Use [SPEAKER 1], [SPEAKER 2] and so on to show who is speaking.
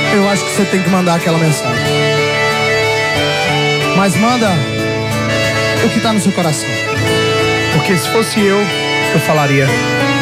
[SPEAKER 1] eu acho que você tem que mandar aquela mensagem. Mas manda o que tá no seu coração.
[SPEAKER 2] Porque se fosse eu falaria.